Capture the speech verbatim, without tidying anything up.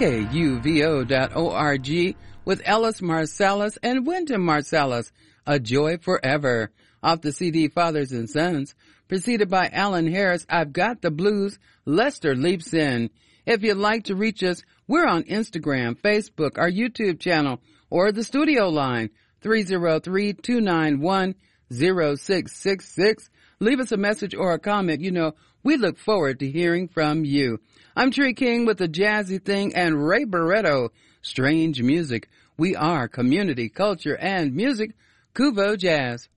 K U V O dot org with Ellis Marsalis and Wynton Marsalis, A Joy Forever, off the C D Fathers and Sons, preceded by Alan Harris, I've Got the Blues, Lester Leaps In. If you'd like to reach us, we're on Instagram, Facebook, our YouTube channel, or the studio line, three oh three, two nine one, oh six six six. Leave us a message or a comment. You know, we look forward to hearing from you. I'm Tree King with the Jazzy Thing and Ray Barretto, Strange Music. We are community, culture, and music. Kuvo Jazz.